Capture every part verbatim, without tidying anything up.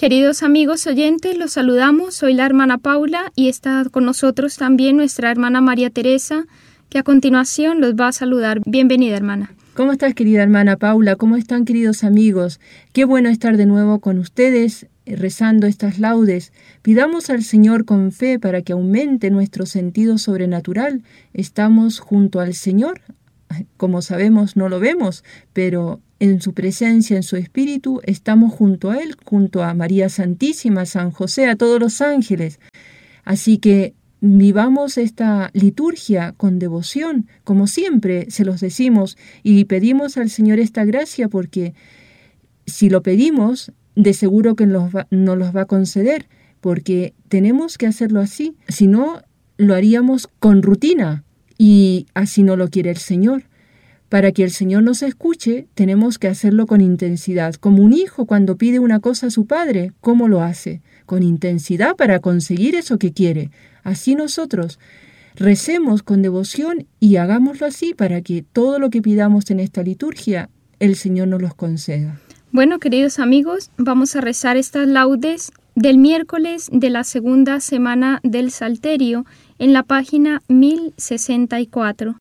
Queridos amigos oyentes, los saludamos. Soy la hermana Paula y está con nosotros también nuestra hermana María Teresa, que a continuación los va a saludar. Bienvenida, hermana. ¿Cómo estás, querida hermana Paula? ¿Cómo están, queridos amigos? Qué bueno estar de nuevo con ustedes, rezando estas laudes. Pidamos al Señor con fe para que aumente nuestro sentido sobrenatural. Estamos junto al Señor. Como sabemos, no lo vemos, pero en su presencia, en su espíritu, estamos junto a Él, junto a María Santísima, San José, a todos los ángeles. Así que vivamos esta liturgia con devoción, como siempre se los decimos, y pedimos al Señor esta gracia porque si lo pedimos, de seguro que nos, va, nos los va a conceder, porque tenemos que hacerlo así, si no, lo haríamos con rutina, y así no lo quiere el Señor. Para que el Señor nos escuche, tenemos que hacerlo con intensidad, como un hijo cuando pide una cosa a su padre. ¿Cómo lo hace? Con intensidad para conseguir eso que quiere. Así nosotros recemos con devoción y hagámoslo así para que todo lo que pidamos en esta liturgia, el Señor nos los conceda. Bueno, queridos amigos, vamos a rezar estas laudes del miércoles de la segunda semana del Salterio en la página mil sesenta y cuatro.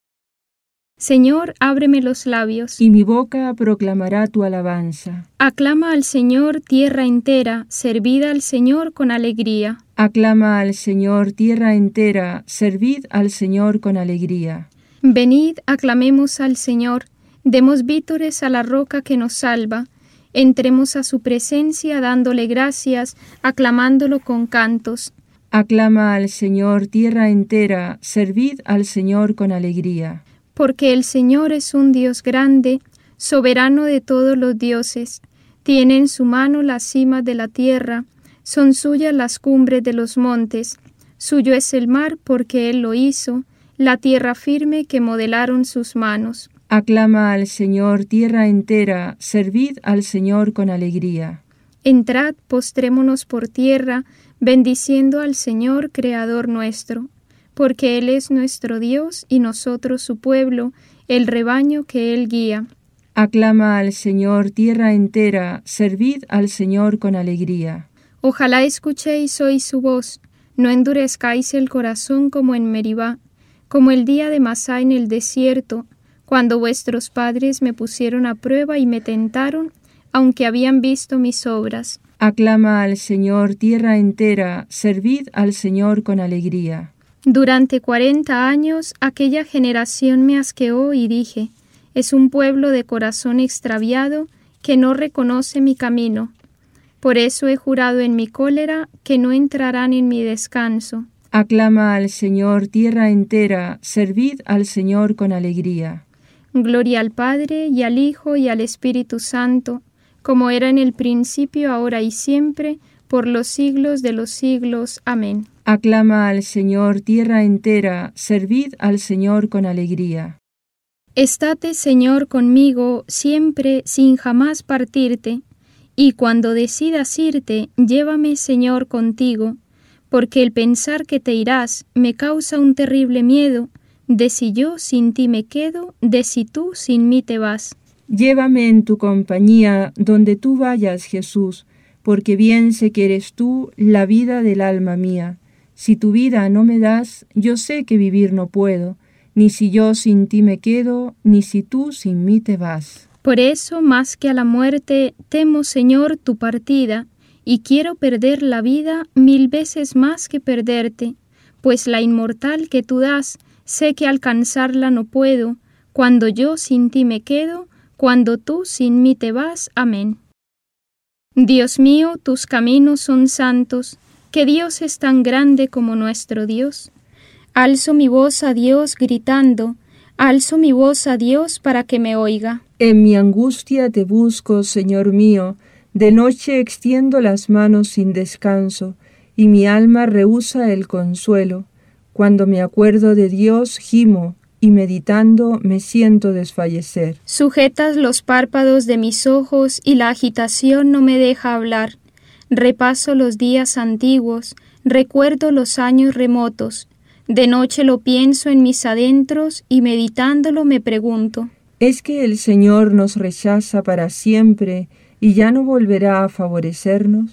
Señor, ábreme los labios, y mi boca proclamará tu alabanza. Aclama al Señor tierra entera, servid al Señor con alegría. Aclama al Señor tierra entera, servid al Señor con alegría. Venid, aclamemos al Señor, demos vítores a la roca que nos salva. Entremos a su presencia dándole gracias, aclamándolo con cantos. Aclama al Señor tierra entera, servid al Señor con alegría. Porque el Señor es un Dios grande, soberano de todos los dioses. Tiene en su mano las cimas de la tierra, son suyas las cumbres de los montes. Suyo es el mar porque Él lo hizo, la tierra firme que modelaron sus manos. Aclama al Señor tierra entera, servid al Señor con alegría. Entrad, postrémonos por tierra, bendiciendo al Señor, Creador nuestro. Porque Él es nuestro Dios y nosotros su pueblo, el rebaño que Él guía. Aclama al Señor tierra entera, servid al Señor con alegría. Ojalá escuchéis hoy su voz, no endurezcáis el corazón como en Meribá, como el día de Masá en el desierto, cuando vuestros padres me pusieron a prueba y me tentaron, aunque habían visto mis obras. Aclama al Señor tierra entera, servid al Señor con alegría. Durante cuarenta años aquella generación me asqueó y dije, es un pueblo de corazón extraviado que no reconoce mi camino. Por eso he jurado en mi cólera que no entrarán en mi descanso. Aclama al Señor tierra entera, servid al Señor con alegría. Gloria al Padre y al Hijo y al Espíritu Santo, como era en el principio, ahora y siempre, por los siglos de los siglos. Amén. Aclama al Señor tierra entera, servid al Señor con alegría. Estate, Señor, conmigo siempre, sin jamás partirte, y cuando decidas irte, llévame, Señor, contigo, porque el pensar que te irás me causa un terrible miedo, de si yo sin ti me quedo, de si tú sin mí te vas. Llévame en tu compañía donde tú vayas, Jesús, porque bien sé que eres tú la vida del alma mía. Si tu vida no me das, yo sé que vivir no puedo, ni si yo sin ti me quedo, ni si tú sin mí te vas. Por eso, más que a la muerte, temo, Señor, tu partida, y quiero perder la vida mil veces más que perderte, pues la inmortal que tú das, sé que alcanzarla no puedo, cuando yo sin ti me quedo, cuando tú sin mí te vas. Amén. Dios mío, tus caminos son santos, que Dios es tan grande como nuestro Dios. Alzo mi voz a Dios gritando, alzo mi voz a Dios para que me oiga. En mi angustia te busco, Señor mío, de noche extiendo las manos sin descanso, y mi alma rehúsa el consuelo. Cuando me acuerdo de Dios, gimo, y meditando me siento desfallecer. Sujetas los párpados de mis ojos y la agitación no me deja hablar. Repaso los días antiguos, recuerdo los años remotos. De noche lo pienso en mis adentros y meditándolo me pregunto: ¿es que el Señor nos rechaza para siempre y ya no volverá a favorecernos?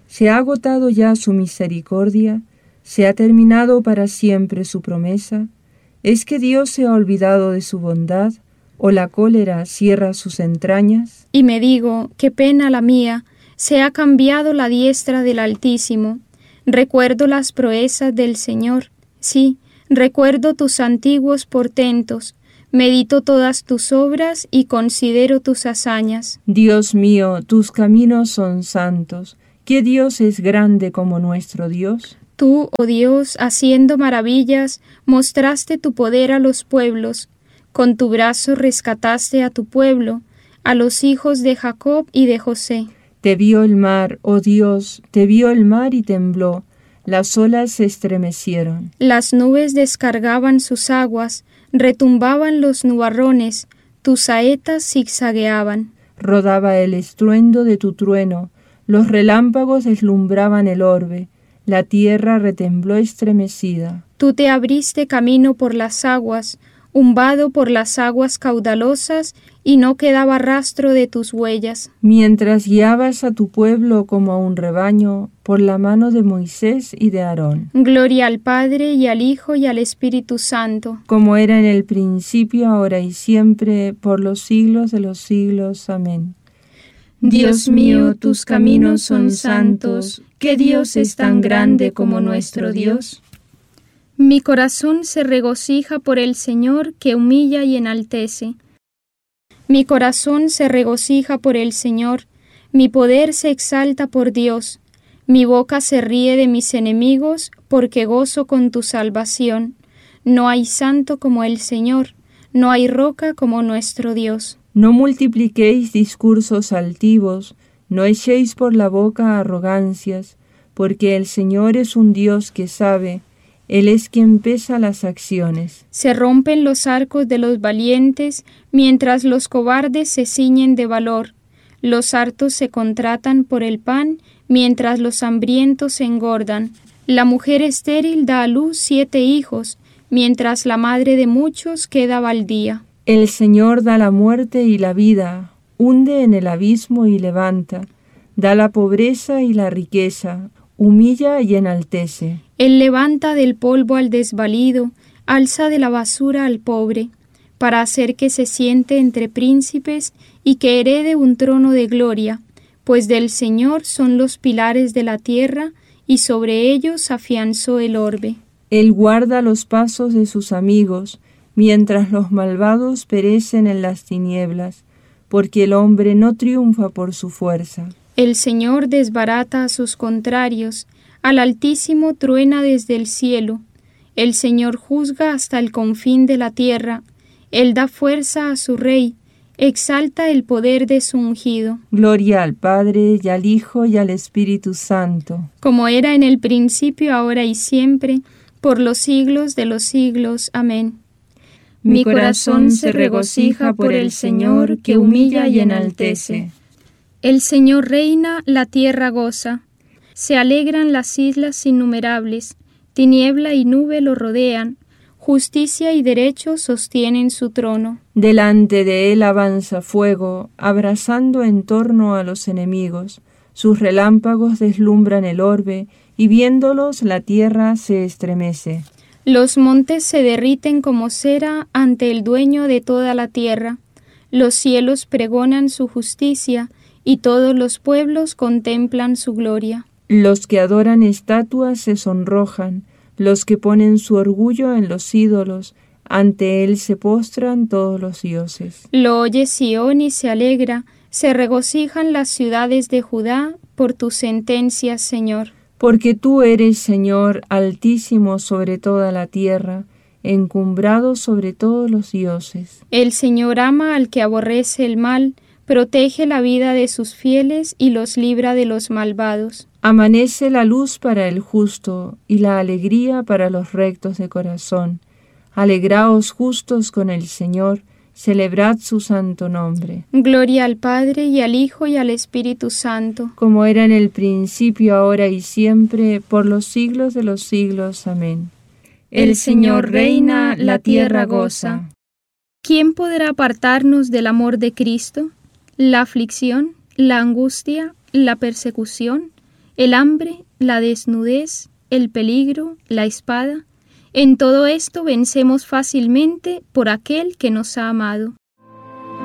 ¿Se ha agotado ya su misericordia? ¿Se ha terminado para siempre su promesa? ¿Es que Dios se ha olvidado de su bondad? ¿O la cólera cierra sus entrañas? Y me digo, qué pena la mía, se ha cambiado la diestra del Altísimo. Recuerdo las proezas del Señor, sí, recuerdo tus antiguos portentos, medito todas tus obras y considero tus hazañas. Dios mío, tus caminos son santos. ¿Qué Dios es grande como nuestro Dios? Tú, oh Dios, haciendo maravillas, mostraste tu poder a los pueblos. Con tu brazo rescataste a tu pueblo, a los hijos de Jacob y de José. Te vio el mar, oh Dios, te vio el mar y tembló. Las olas se estremecieron. Las nubes descargaban sus aguas, retumbaban los nubarrones, tus saetas zigzagueaban. Rodaba el estruendo de tu trueno, los relámpagos deslumbraban el orbe, la tierra retembló estremecida. Tú te abriste camino por las aguas, umbado por las aguas caudalosas, y no quedaba rastro de tus huellas. Mientras guiabas a tu pueblo como a un rebaño, por la mano de Moisés y de Aarón. Gloria al Padre, y al Hijo, y al Espíritu Santo. Como era en el principio, ahora y siempre, por los siglos de los siglos. Amén. Dios mío, tus caminos son santos. ¿Qué Dios es tan grande como nuestro Dios? Mi corazón se regocija por el Señor, que humilla y enaltece. Mi corazón se regocija por el Señor, mi poder se exalta por Dios. Mi boca se ríe de mis enemigos, porque gozo con tu salvación. No hay santo como el Señor, no hay roca como nuestro Dios. No multipliquéis discursos altivos, no echéis por la boca arrogancias, porque el Señor es un Dios que sabe, Él es quien pesa las acciones. Se rompen los arcos de los valientes, mientras los cobardes se ciñen de valor. Los hartos se contratan por el pan, mientras los hambrientos se engordan. La mujer estéril da a luz siete hijos, mientras la madre de muchos queda baldía. El Señor da la muerte y la vida, hunde en el abismo y levanta, da la pobreza y la riqueza, humilla y enaltece. Él levanta del polvo al desvalido, alza de la basura al pobre, para hacer que se siente entre príncipes y que herede un trono de gloria, pues del Señor son los pilares de la tierra, y sobre ellos afianzó el orbe. Él guarda los pasos de sus amigos, mientras los malvados perecen en las tinieblas, porque el hombre no triunfa por su fuerza. El Señor desbarata a sus contrarios, al Altísimo truena desde el cielo. El Señor juzga hasta el confín de la tierra. Él da fuerza a su rey, exalta el poder de su ungido. Gloria al Padre, y al Hijo, y al Espíritu Santo. Como era en el principio, ahora y siempre, por los siglos de los siglos. Amén. Mi corazón se regocija por el Señor, que humilla y enaltece. El Señor reina, la tierra goza. Se alegran las islas innumerables, tiniebla y nube lo rodean, justicia y derecho sostienen su trono. Delante de él avanza fuego, abrasando en torno a los enemigos. Sus relámpagos deslumbran el orbe, y viéndolos la tierra se estremece. Los montes se derriten como cera ante el dueño de toda la tierra. Los cielos pregonan su justicia, y todos los pueblos contemplan su gloria. Los que adoran estatuas se sonrojan, los que ponen su orgullo en los ídolos, ante él se postran todos los dioses. Lo oye Sión y se alegra, se regocijan las ciudades de Judá por tus sentencias, Señor. Porque tú eres, Señor, altísimo sobre toda la tierra, encumbrado sobre todos los dioses. El Señor ama al que aborrece el mal, protege la vida de sus fieles y los libra de los malvados. Amanece la luz para el justo y la alegría para los rectos de corazón. Alegraos justos con el Señor, celebrad su santo nombre. Gloria al Padre, y al Hijo, y al Espíritu Santo. Como era en el principio, ahora y siempre, por los siglos de los siglos. Amén. El Señor reina, la tierra goza. ¿Quién podrá apartarnos del amor de Cristo? La aflicción, la angustia, la persecución, el hambre, la desnudez, el peligro, la espada. En todo esto vencemos fácilmente por aquel que nos ha amado.